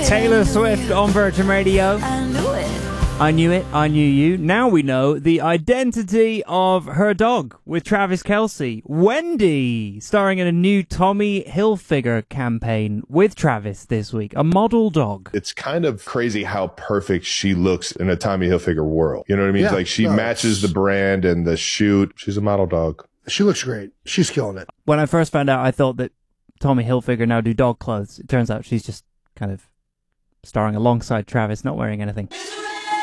Taylor Swift on Virgin Radio. I knew it. I knew it, I knew you. Now we know the identity of her dog with Travis Kelce. Wendy, starring in a new Tommy Hilfiger campaign with Travis this week. A model dog. It's kind of crazy how perfect she looks in a Tommy Hilfiger world. You know what I mean? Yeah, Like she matches the brand and the shoot. She's a model dog. She looks great. She's killing it. When I first found out, I thought that Tommy Hilfiger now do dog clothes. It turns out she's just kind of starring alongside Travis, not wearing anything.